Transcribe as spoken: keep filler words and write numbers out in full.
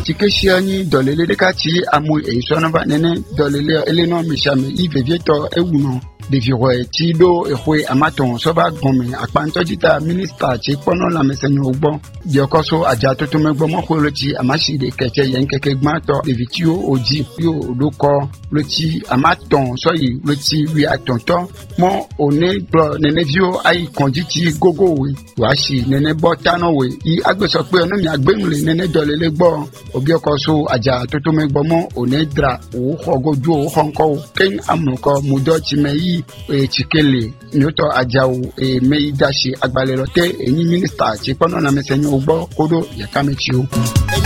etikeshia ni dolele dekati amu eisona ba nene dolele eleno mishame ivevieto ewuno deviro tido ehwe amaton soba gome apanto jita minister ti pono la mesenyo ogbo diokoso aja toto megbo mo ko loti amashi de keke yen keke gmato evitio oji yo loko loti amaton soyi loti wi atonto mo one bro nene vio ai konjiti gogo we washi nene botano we i agbeso pe onu mi agbemule nene dolele gbo obiokoso aja toto megbo mo one dra o hogoju o honko ken amuko mudo ti meyi e chikele nyoto ajawu e meidashi agbalẹ̀lọ́tẹ̀ ẹ̀yin minister ti pọ́nà na mesenyo ogbo kodo yakamechi o.